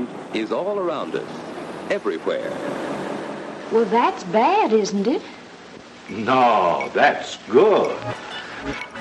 sound is all around us, everywhere. Well, that's bad, isn't it? No, that's good.